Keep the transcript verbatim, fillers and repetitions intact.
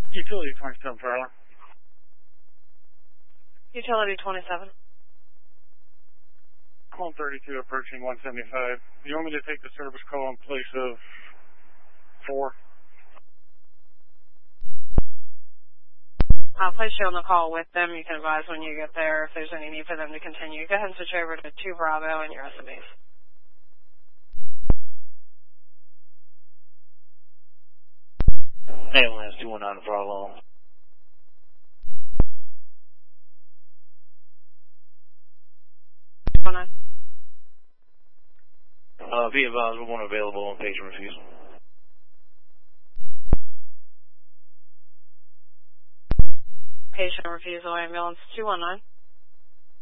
Utility twenty-seven per hour. Utility twenty-seven. Call thirty-two approaching one seventy-five. You want me to take the service call in place of four? I'll place you on the call with them. You can advise when you get there if there's any need for them to continue. Go ahead and switch over to two Bravo and your S M Es. Ambulance two one nine for how long? two one nine. Uh, be advised, we weren't available on patient refusal. Patient refusal, ambulance two one nine.